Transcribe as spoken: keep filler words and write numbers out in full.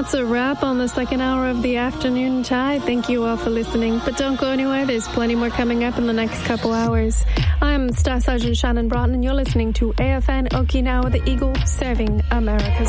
that's a wrap on the second hour of the Afternoon Tide. Thank you all for listening, but don't go anywhere. There's plenty more coming up in the next couple hours. I'm Staff Sergeant Shannon Broughton, and you're listening to A F N Okinawa, the Eagle, serving America's